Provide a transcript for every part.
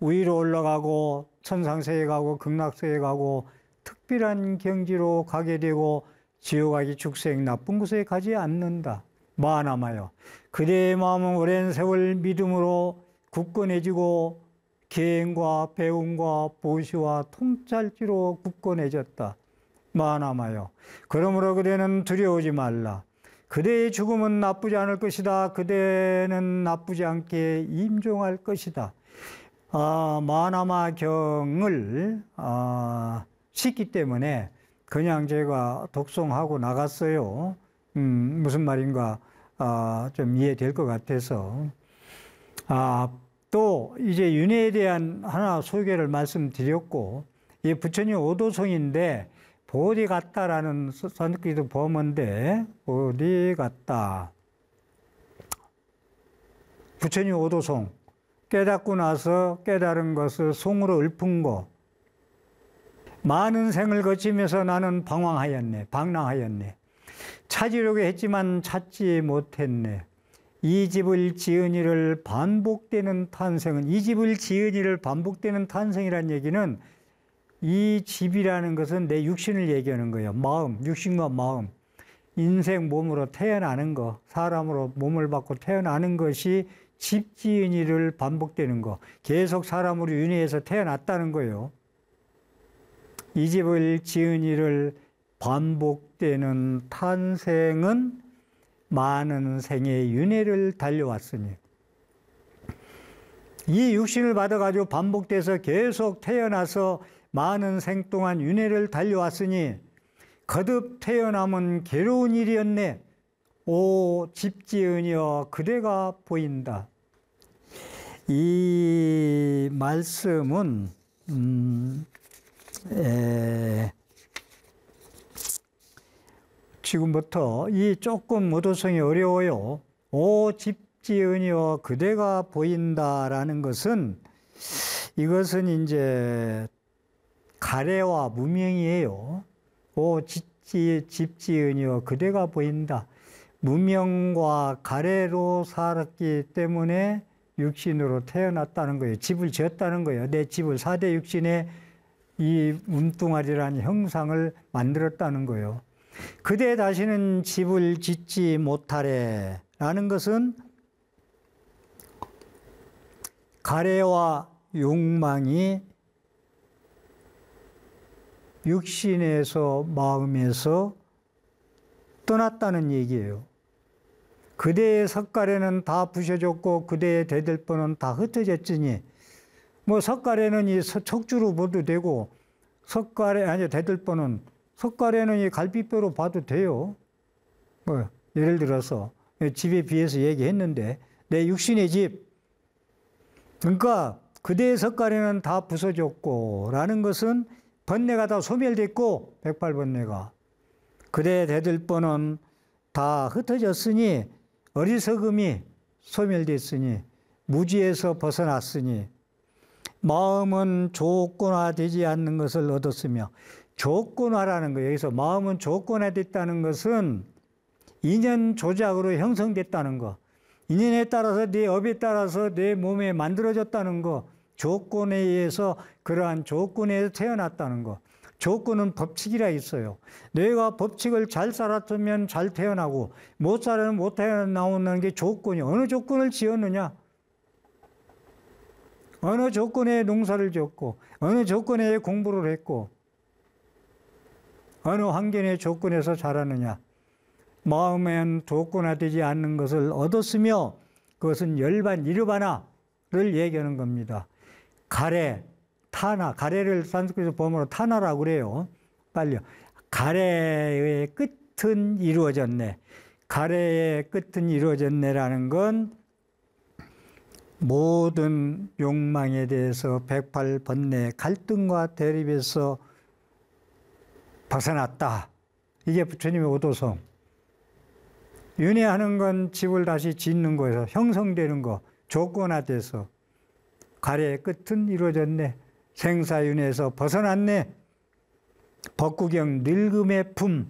위로 올라가고 천상세에 가고 극락세에 가고 특별한 경지로 가게 되고 지옥 아기 축생 나쁜 곳에 가지 않는다. 마하나마여, 그대의 마음은 오랜 세월 믿음으로 굳건해지고 계행과 배움과 보시와 통찰지로 굳건해졌다. 마하나마여, 그러므로 그대는 두려워하지 말라. 그대의 죽음은 나쁘지 않을 것이다. 그대는 나쁘지 않게 임종할 것이다. 마하나마 경을 싣기 때문에 그냥 제가 독송하고 나갔어요. 무슨 말인가 좀 이해될 것 같아서. 또 이제 윤회에 대한 하나 소개를 말씀드렸고, 이 부처님 오도송인데 보디갔다라는 산스크리트 범어인데, 보디갔다. 부처님 오도송, 깨닫고 나서 깨달은 것을 송으로 읊은 거. 많은 생을 거치면서 나는 방랑하였네. 찾으려고 했지만 찾지 못했네. 이 집을 지은이를 반복되는 탄생은, 이 집을 지은이를 반복되는 탄생이라는 얘기는 이 집이라는 것은 내 육신을 얘기하는 거예요. 마음, 육신과 마음. 인생 몸으로 태어나는 거, 사람으로 몸을 받고 태어나는 것이 집 지은 일을 반복되는 거. 계속 사람으로 윤회해서 태어났다는 거예요. 이 집을 지은 일을 반복되는 탄생은 많은 생의 윤회를 달려왔으니, 이 육신을 받아가지고 반복돼서 계속 태어나서 많은 생 동안 윤회를 달려왔으니 거듭 태어남은 괴로운 일이었네. 오 집지은이여, 그대가 보인다. 이 말씀은 지금부터 이 조금 오도성이 어려워요. 오 집지은이여, 그대가 보인다라는 것은, 이것은 이제 가래와 무명이에요. 오 집지은이여, 그대가 보인다. 무명과 가래로 살았기 때문에 육신으로 태어났다는 거예요. 집을 지었다는 거예요. 내 집을 4대 육신에 이 운뚱아리라는 형상을 만들었다는 거예요. 그대 다시는 집을 짓지 못하래 라는 것은 가래와 욕망이 육신에서 마음에서 떠났다는 얘기예요. 그대의 석가래는 다 부셔졌고 그대의 대들보는 다 흩어졌으니, 뭐 석가래는 이 척주로 봐도 되고, 대들보는 석가래는 이 갈비뼈로 봐도 돼요. 뭐 예를 들어서 집에 비해서 얘기했는데, 내 육신의 집, 그러니까 그대의 석가래는 다 부서졌고 라는 것은 번뇌가 다 소멸됐고, 108번뇌가 그대의 대들보는 다 흩어졌으니, 어리석음이 소멸됐으니, 무지에서 벗어났으니, 마음은 조건화되지 않는 것을 얻었으며, 조건화라는 거예요. 여기서 마음은 조건화됐다는 것은 인연 조작으로 형성됐다는 거, 인연에 따라서 내 업에 따라서 내 몸에 만들어졌다는 거, 조건에 의해서 그러한 조건에서 태어났다는 거. 조건은 법칙이라 있어요. 내가 법칙을 잘 살았으면 잘 태어나고, 못 살아면 못 태어나오는 게 조건이. 어느 조건을 지었느냐? 어느 조건에 농사를 지었고, 어느 조건에 공부를 했고, 어느 환경의 조건에서 자라느냐? 마음엔 조건화되지 않는 것을 얻었으며, 그것은 열반 이르바나를 얘기하는 겁니다. 가래, 타나, 가래를 산스크리트 범어로 타나라고 그래요. 빨리요. 가래의 끝은 이루어졌네. 가래의 끝은 이루어졌네라는 건 모든 욕망에 대해서 108번뇌 갈등과 대립에서 벗어났다. 이게 부처님의 오도성. 윤회하는 건 집을 다시 짓는 거에서 형성되는 거, 조건화돼서. 가래의 끝은 이루어졌네. 생사윤회에서 벗어났네. 법구경 늙음의 품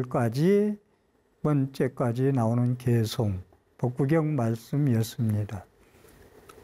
8-9절까지 번째까지 나오는 개송 법구경 말씀이었습니다.